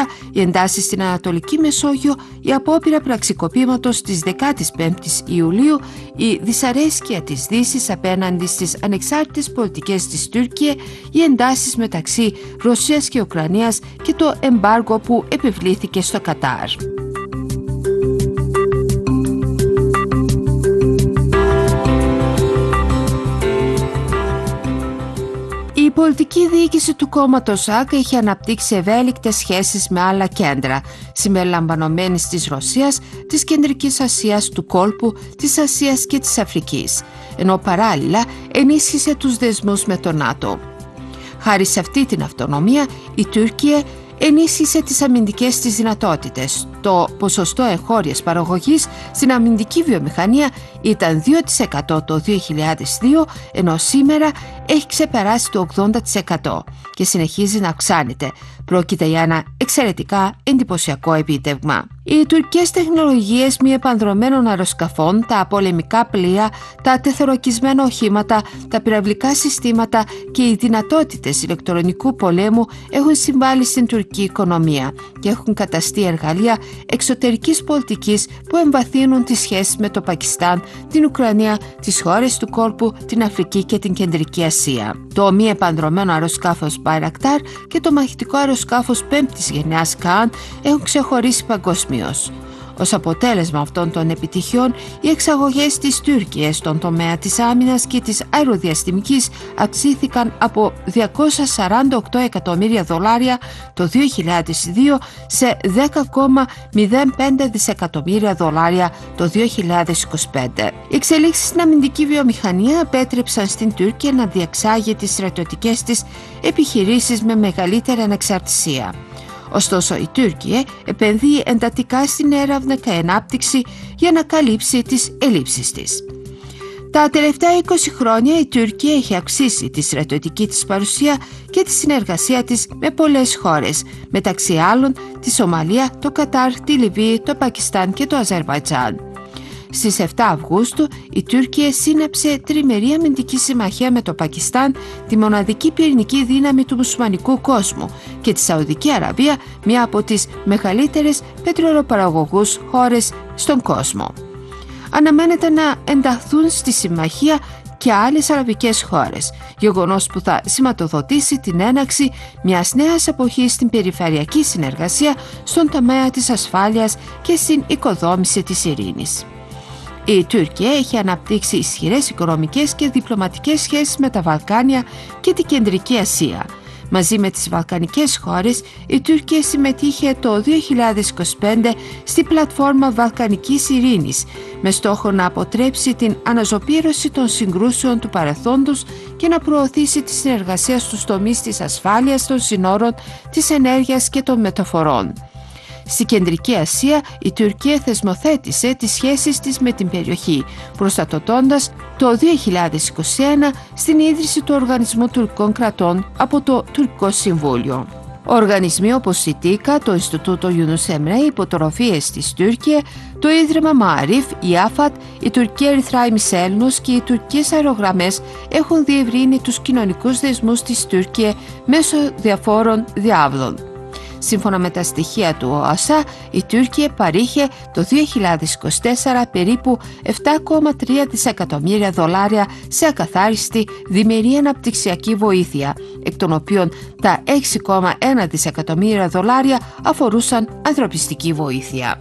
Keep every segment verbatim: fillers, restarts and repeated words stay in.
Συρία, οι εντάσεις στην Ανατολική Μεσόγειο, η απόπειρα πραξικοπήματος της δεκάτης πέμπτης Ιουλίου, η δυσαρέσκεια της Δύσης απέναντι στις ανεξάρτητες πολιτικές της Τουρκία, οι εντάσεις μεταξύ Ρωσίας και Ουκρανίας και το εμπάργο που επιβλήθηκε στο Κατάρ. Η πολιτική διοίκηση του κόμματος ΑΚ έχει αναπτύξει ευέλικτες σχέσεις με άλλα κέντρα, συμπεριλαμβανομένης της Ρωσίας, της Κεντρικής Ασίας, του κόλπου, της Ασίας και της Αφρικής, ενώ παράλληλα ενίσχυσε τους δεσμούς με το ΝΑΤΟ. Χάρη σε αυτή την αυτονομία, η Τουρκία ενίσχυσε τις αμυντικές της δυνατότητες. Το ποσοστό εγχώριας παραγωγής στην αμυντική βιομηχανία ήταν δύο τοις εκατό το δύο χιλιάδες δύο, ενώ σήμερα έχει ξεπεράσει το ογδόντα τοις εκατό και συνεχίζει να αυξάνεται. Πρόκειται για ένα εξαιρετικά εντυπωσιακό επίτευγμα. Οι τουρκικές τεχνολογίες μη επανδρωμένων αεροσκαφών, τα πολεμικά πλοία, τα τεθωρακισμένα οχήματα, τα πυραυλικά συστήματα και οι δυνατότητες ηλεκτρονικού πολέμου έχουν συμβάλει στην τουρκική οικονομία και έχουν καταστεί εργαλεία εξωτερικής πολιτικής που εμβαθύνουν τις σχέσεις με το Πακιστάν, την Ουκρανία, τις χώρες του κόλπου, την Αφρική και την Κεντρική Ασία. Το μη επανδρωμένο αεροσκάφος Bayraktar και το μαχητικό αεροσκάφος πέμπτης γενιάς Kaan έχουν ξεχωρίσει παγκοσμίως. Ως αποτέλεσμα αυτών των επιτυχιών, οι εξαγωγές της Τουρκίας στον τομέα της άμυνας και της αεροδιαστημικής αυξήθηκαν από διακόσια σαράντα οκτώ εκατομμύρια δολάρια το δύο χιλιάδες δύο σε δέκα κόμμα μηδέν πέντε δισεκατομμύρια δολάρια το δύο χιλιάδες είκοσι πέντε. Οι εξελίξεις στην αμυντική βιομηχανία επέτρεψαν στην Τουρκία να διεξάγει τις στρατιωτικές της επιχειρήσεις με μεγαλύτερη ανεξαρτησία. Ωστόσο, η Τουρκία επενδύει εντατικά στην έρευνα και ανάπτυξη για να καλύψει τις ελλείψεις της. Τα τελευταία είκοσι χρόνια η Τουρκία έχει αυξήσει τη στρατιωτική της παρουσία και τη συνεργασία της με πολλές χώρες, μεταξύ άλλων τη Σομαλία, το Κατάρ, τη Λιβύη, το Πακιστάν και το Αζερβαϊτζάν. Στις επτά Αυγούστου η Τουρκία σύναψε τριμερή αμυντική συμμαχία με το Πακιστάν, τη μοναδική πυρηνική δύναμη του μουσουλμανικού κόσμου, και τη Σαουδική Αραβία, μία από τις μεγαλύτερες πετρελαιοπαραγωγούς χώρες στον κόσμο. Αναμένεται να ενταχθούν στη συμμαχία και άλλες αραβικές χώρες, γεγονός που θα σηματοδοτήσει την έναρξη μιας νέας εποχής στην περιφερειακή συνεργασία στον τομέα της ασφάλειας και στην οικοδόμηση της ειρήνης. Η Τουρκία έχει αναπτύξει ισχυρές οικονομικές και διπλωματικές σχέσεις με τα Βαλκάνια και την Κεντρική Ασία. Μαζί με τις Βαλκανικές χώρες, η Τουρκία συμμετείχε το δύο χιλιάδες είκοσι πέντε στη πλατφόρμα Βαλκανικής Ειρήνης με στόχο να αποτρέψει την αναζωπήρωση των συγκρούσεων του παρελθόντος και να προωθήσει τη συνεργασία στους τομείς της ασφάλειας των συνόρων, της ενέργειας και των μεταφορών. Στη Κεντρική Ασία, η Τουρκία θεσμοθέτησε τις σχέσεις της με την περιοχή, προστατεύοντας το δύο χιλιάδες είκοσι ένα στην ίδρυση του Οργανισμού Τουρκικών Κρατών από το Τουρκικό Συμβούλιο. Οργανισμοί όπως η ΤΙΚΑ, το Ινστιτούτο Yunus Emre, οι υποτροφίες της Τουρκία, το Ίδρυμα Μααρίφ, η ΑΦΑΤ, η Τουρκία Ερυθρά Ημισέλνους και οι τουρκικές αερογραμμές έχουν διευρύνει τους κοινωνικούς δεσμούς της Τουρκία μέσω διαφόρων διάβλων. Σύμφωνα με τα στοιχεία του ΟΑΣΑ, η Τουρκία παρήχε το δύο χιλιάδες είκοσι τέσσερα περίπου επτά κόμμα τρία δισεκατομμύρια δολάρια σε ακαθάριστη διμερή αναπτυξιακή βοήθεια, εκ των οποίων τα έξι κόμμα ένα δισεκατομμύρια δολάρια αφορούσαν ανθρωπιστική βοήθεια.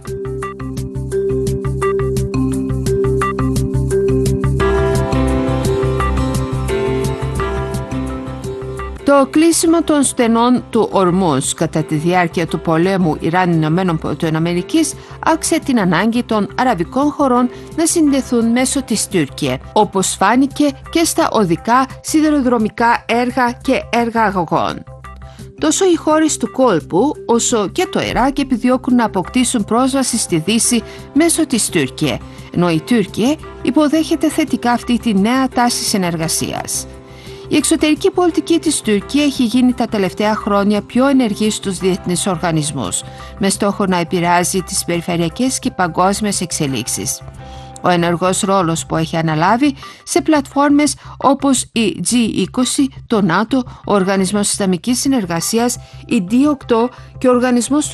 Το κλείσιμο των στενών του Ορμούζ κατά τη διάρκεια του πολέμου Ιράν-Ηνωμένων Πολιτειών Αμερικής άξε την ανάγκη των αραβικών χωρών να συνδεθούν μέσω της Τουρκία, όπως φάνηκε και στα οδικά, σιδηροδρομικά έργα και έργα αγωγών. Τόσο οι χώρες του κόλπου όσο και το Ιράκ επιδιώκουν να αποκτήσουν πρόσβαση στη Δύση μέσω της Τουρκία, ενώ η Τουρκία υποδέχεται θετικά αυτή τη νέα τάση συνεργασίας. Η εξωτερική πολιτική της Τουρκία έχει γίνει τα τελευταία χρόνια πιο ενεργή στους διεθνείς οργανισμούς, με στόχο να επηρεάζει τις περιφερειακές και παγκόσμιες εξελίξεις. Ο ενεργός ρόλος που έχει αναλάβει σε πλατφόρμες όπως η τζι είκοσι, το ΝΑΤΟ, ο Οργανισμός Ισλαμικής Συνεργασίας, η ντι οκτώ και ο Οργανισμός